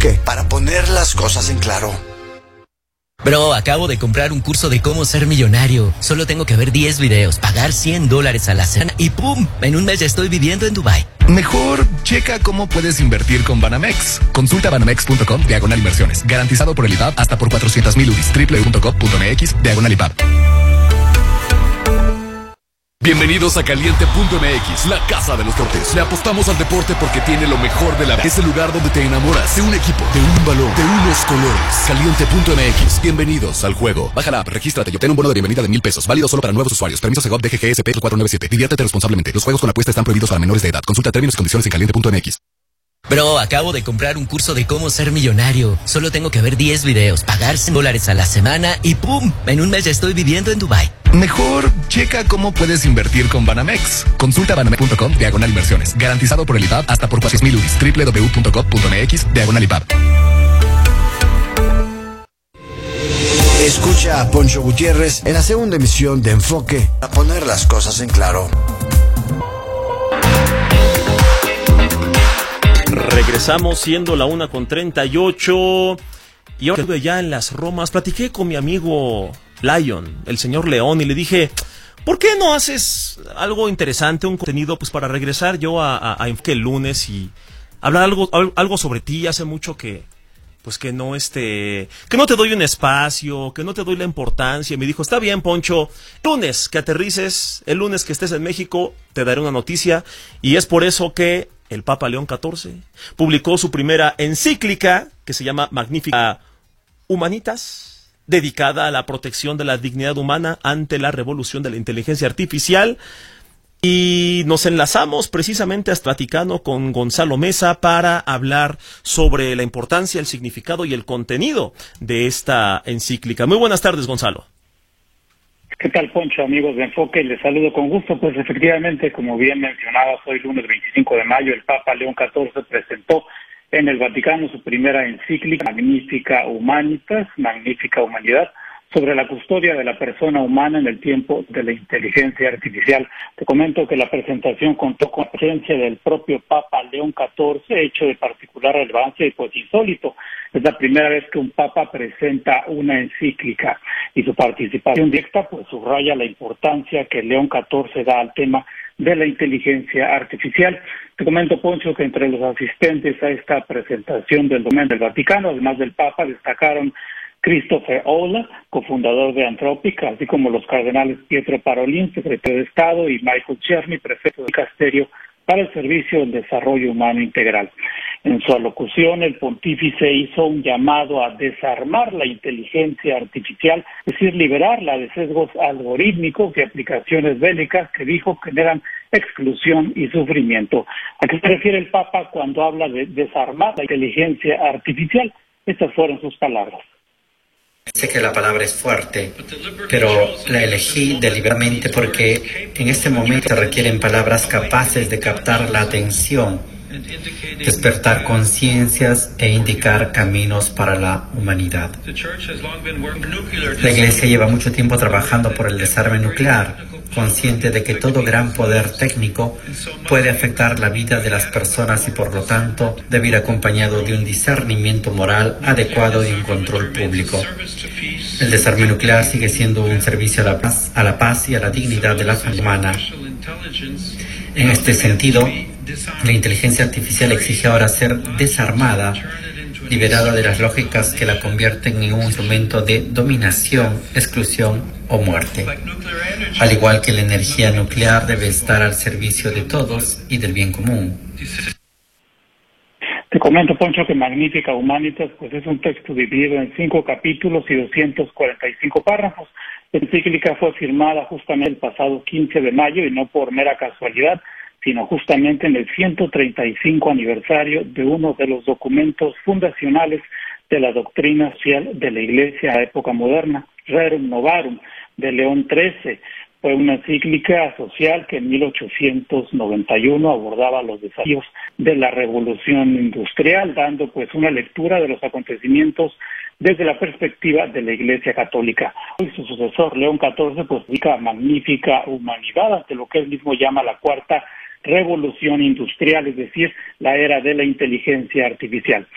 Enfoque, para poner las cosas en claro. Bro, acabo de comprar un curso de cómo ser millonario. Solo tengo que ver 10 videos, pagar $100 a la semana y ¡pum! En un mes ya estoy viviendo en Dubái. Mejor checa cómo puedes invertir con Banamex. Consulta banamex.com/inversiones. Garantizado por el IPAB hasta por 400,000 UDIs. www.gov.mx/IPAB. Bienvenidos a Caliente.mx, la casa de los deportes. Le apostamos al deporte porque tiene lo mejor de la vida. Es el lugar donde te enamoras de un equipo, de un balón, de unos colores. Caliente.mx, bienvenidos al juego. Baja la app, regístrate y obtén un bono de bienvenida de $1,000. Válido solo para nuevos usuarios. Permiso Segov DGGSP 497. Diviértete responsablemente. Los juegos con apuesta están prohibidos para menores de edad. Consulta términos y condiciones en Caliente.mx. Bro, acabo de comprar un curso de cómo ser millonario. Solo tengo que ver 10 videos, pagar $100 a la semana y ¡pum! En un mes ya estoy viviendo en Dubái. Mejor checa cómo puedes invertir con Banamex. Consulta banamex.com/inversiones. Garantizado por el IPAB hasta por 400,000 UDIs. www.gov.mx/IPAB. Escucha a Poncho Gutiérrez en la segunda emisión de Enfoque, a poner las cosas en claro. Regresamos siendo la 1:38 y ahora ya en las Romas. Platiqué con mi amigo Lion, el señor León, y le dije, ¿por qué no haces algo interesante, un contenido pues para regresar yo a Enfoque el lunes y hablar algo sobre ti? Hace mucho que no te doy un espacio, que no te doy la importancia. Y me dijo, está bien, Poncho, lunes que aterrices, el lunes que estés en México, te daré una noticia. Y es por eso que el Papa León XIV publicó su primera encíclica, que se llama Magnificat Humanitas, dedicada a la protección de la dignidad humana ante la revolución de la inteligencia artificial. Y nos enlazamos precisamente hasta Vaticano con Gonzalo Meza para hablar sobre la importancia, el significado y el contenido de esta encíclica. Muy buenas tardes, Gonzalo. ¿Qué tal, Poncho, amigos de Enfoque? Les saludo con gusto. Pues efectivamente, como bien mencionabas, hoy lunes 25 de mayo, el Papa León XIV presentó en el Vaticano su primera encíclica, Magnificat Humanitas, Magnífica Humanidad, sobre la custodia de la persona humana en el tiempo de la inteligencia artificial. Te comento que la presentación contó con la presencia del propio Papa León XIV, hecho de particular relevancia y pues insólito. Es la primera vez que un Papa presenta una encíclica y su participación directa pues subraya la importancia que León XIV da al tema de la inteligencia artificial. Te comento, Poncho, que entre los asistentes a esta presentación del domingo del Vaticano, además del Papa, destacaron Christopher Ola, cofundador de Anthropic, así como los cardenales Pietro Parolin, secretario de Estado, y Michael Cherny, prefecto del Dicasterio para el Servicio del Desarrollo Humano Integral. En su alocución, el pontífice hizo un llamado a desarmar la inteligencia artificial, es decir, liberarla de sesgos algorítmicos y aplicaciones bélicas que dijo generan exclusión y sufrimiento. ¿A qué se refiere el Papa cuando habla de desarmar la inteligencia artificial? Estas fueron sus palabras. Sé que la palabra es fuerte, pero la elegí deliberadamente porque en este momento se requieren palabras capaces de captar la atención, despertar conciencias e indicar caminos para la humanidad. La Iglesia lleva mucho tiempo trabajando por el desarme nuclear, consciente de que todo gran poder técnico puede afectar la vida de las personas y por lo tanto debe ir acompañado de un discernimiento moral adecuado y un control público. El desarme nuclear sigue siendo un servicio a la paz y a la dignidad de la familia humana. En este sentido, la inteligencia artificial exige ahora ser desarmada, liberada de las lógicas que la convierten en un instrumento de dominación, exclusión o muerte. Al igual que la energía nuclear debe estar al servicio de todos y del bien común. Te comento, Poncho, que Magnificat Humanitas pues es un texto dividido en 5 capítulos y 245 párrafos. La encíclica fue firmada justamente el pasado 15 de mayo y no por mera casualidad, sino justamente en el 135 aniversario de uno de los documentos fundacionales de la doctrina social de la Iglesia a época moderna, Rerum Novarum, de León XIII. Fue una encíclica social que en 1891 abordaba los desafíos de la revolución industrial, dando pues una lectura de los acontecimientos desde la perspectiva de la Iglesia Católica. Hoy su sucesor, León XIV, pues dedica Magnífica Humanidad ante lo que él mismo llama la cuarta revolución industrial, es decir, la era de la inteligencia artificial.